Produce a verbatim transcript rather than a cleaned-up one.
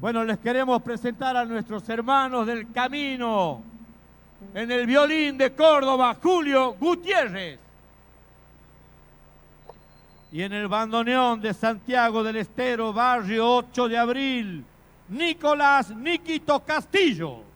Bueno, les queremos presentar a nuestros hermanos del camino. En el violín de Córdoba, Julio Gutiérrez. Y en el bandoneón de Santiago del Estero, barrio ocho de abril, Nicolás Niquito Castillo.